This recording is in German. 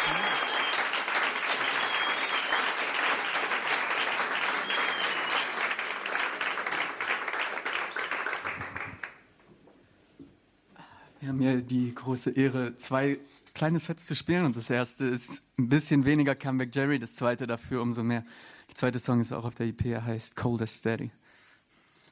Wir haben hier die große Ehre, 2 kleine Sets zu spielen. Und das erste ist ein bisschen weniger Comeback Jerry, das zweite dafür umso mehr. Der zweite Song ist auch auf der EP, er heißt Cold as Steady.